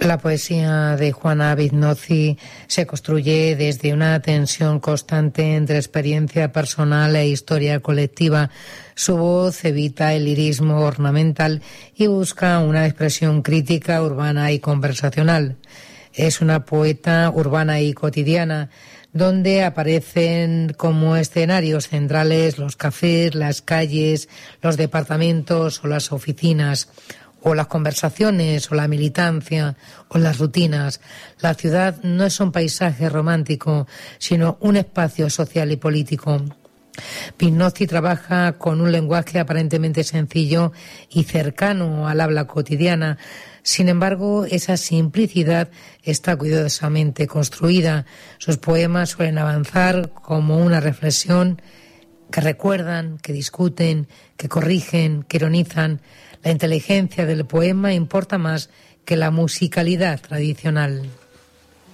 La poesía de Juana Viznozi se construye desde una tensión constante entre experiencia personal e historia colectiva. Su voz evita el lirismo ornamental y busca una expresión crítica, urbana y conversacional. Es una poeta urbana y cotidiana, donde aparecen como escenarios centrales los cafés, las calles, los departamentos o las oficinas, o las conversaciones, o la militancia, o las rutinas. La ciudad no es un paisaje romántico, sino un espacio social y político. Viznozi trabaja con un lenguaje aparentemente sencillo y cercano al habla cotidiana. Sin embargo, esa simplicidad está cuidadosamente construida. Sus poemas suelen avanzar como una reflexión, que recuerdan, que discuten, que corrigen, que ironizan. La inteligencia del poema importa más que la musicalidad tradicional.